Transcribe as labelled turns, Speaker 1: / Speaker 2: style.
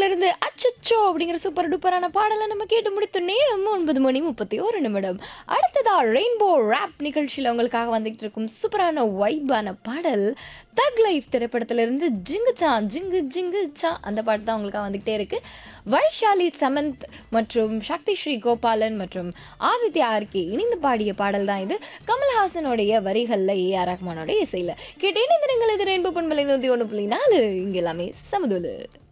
Speaker 1: திரைப்படத்திலிருந்து அச்சச்சோ அப்படிங்கிற சூப்பர் டூப்பரான பாடலை நம்ம கேட்டு முடித்த நேரம் 9:31. அடுத்ததா ரெயின்போ ராப் நிகழ்ச்சியில் உங்களுக்காக வந்துகிட்டு இருக்கும் சூப்பரான வைபான பாடல் தக் லைஃப் திரைப்படத்திலிருந்து ஜிங்குச்சா ஜிங்கு ஜிங்கு சா அந்த பாட்டு தான் உங்களுக்காக வந்துகிட்டே இருக்கு. வைஷாலி சமந்த் மற்றும் சக்தி ஸ்ரீ கோபாலன் மற்றும் ஆதித்யா ஆர்கே இணைந்து பாடிய பாடல் தான் இது. கமல்ஹாசனுடைய வரிகளில் ஏஆர் ரஹ்மானோட இசையில் கேட்டு இணைந்திருங்கள். இது ரெயின்போ பண்பலை 101.4 இங்க எல்லாமே சமதுலு.